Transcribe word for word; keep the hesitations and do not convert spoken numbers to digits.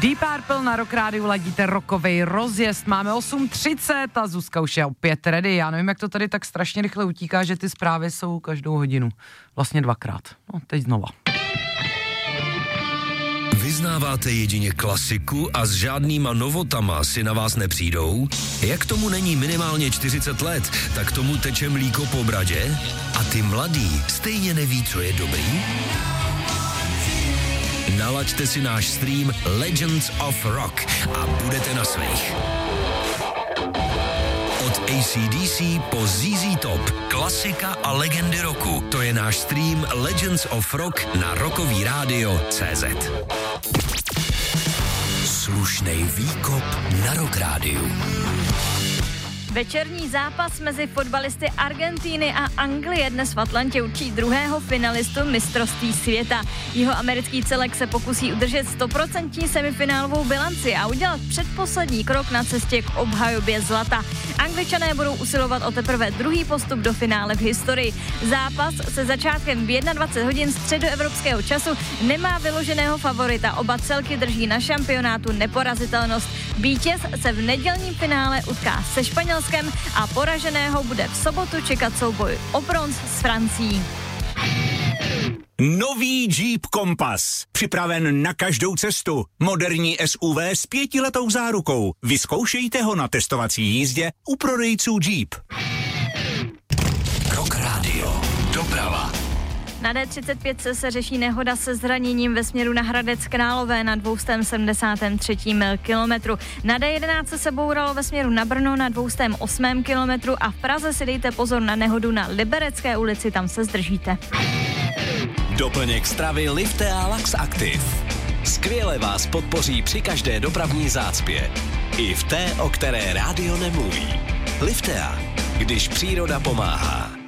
Deep Purple na Rock Rádiu, ladíte rockovej rozjezd. Máme osm třicet a Zuzka už je opět ready. Já nevím, jak to tady tak strašně rychle utíká, že ty zprávy jsou každou hodinu. Vlastně dvakrát. No, teď znova. Vyznáváte jedině klasiku a s žádnýma novotama si na vás nepřijdou? Jak tomu není minimálně čtyřicet let, tak tomu teče mlíko po bradě? A ty mladý stejně neví, co je dobrý? Nalaďte si náš stream Legends of Rock a budete na svých. Od A C D C po Z Z Top, klasika a legendy roku. To je náš stream Legends of Rock na Rockový rádio tečka cé zet. Slušnej výkop na Rock Rádiu. Večerní zápas mezi fotbalisty Argentíny a Anglie dnes v Atlantě určí druhého finalistu mistrovství světa. Jihoamerický celek se pokusí udržet stoprocentní semifinálovou bilanci a udělat předposlední krok na cestě k obhajobě zlata. Angličané budou usilovat o teprve druhý postup do finále v historii. Zápas se začátkem v dvacet jedna hodin středoevropského času nemá vyloženého favorita. Oba celky drží na šampionátu neporazitelnost. Vítěz se v nedělním finále utká se Španělskem a poraženého bude v sobotu čekat souboj o bronz s Francií. Nový Jeep Compass. Připraven na každou cestu. Moderní S U V s pětiletou zárukou. Vyzkoušejte ho na testovací jízdě u prodejců Jeep. Rock Radio. Doprava. Na D třicet pět se řeší nehoda se zraněním ve směru na Hradec Králové na dvě sedmdesát tři kilometru. Na D jedenáct se bouralo ve směru na Brno na dvě stě osm kilometru a v Praze si dejte pozor na nehodu na Liberecké ulici, tam se zdržíte. Doplněk stravy Liftea Lax Active. Skvěle vás podpoří při každé dopravní zácpě. I v té, o které rádio nemluví. Liftea, když příroda pomáhá.